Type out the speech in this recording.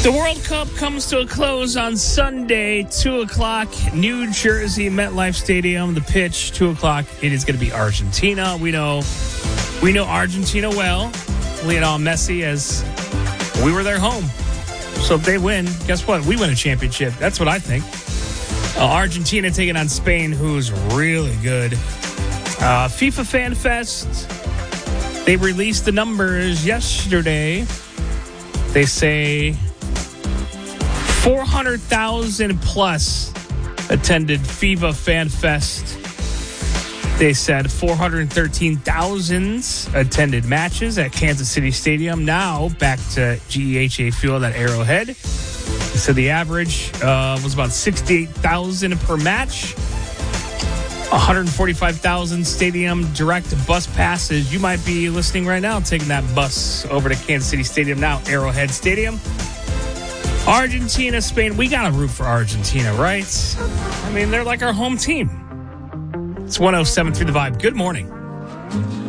The World Cup comes to a close on Sunday, 2 o'clock, New Jersey, MetLife Stadium. The pitch, 2 o'clock. It is going to be Argentina. We know Argentina well. Lionel Messi, as we were their home. So if they win, guess what? We win a championship. That's what I think. Argentina taking on Spain, who's really good. FIFA Fan Fest, they released the numbers yesterday. They say 400,000 plus attended FIFA Fan Fest. They said 413,000 attended matches at Kansas City Stadium. Now back to GEHA Field at Arrowhead. They said the average was about 68,000 per match. 145,000 stadium direct bus passes. You might be listening right now, taking that bus over to Kansas City Stadium now, Arrowhead Stadium. Argentina, Spain. We got to root for Argentina, right? I mean, they're like our home team. It's 107 through the Vibe. Good morning.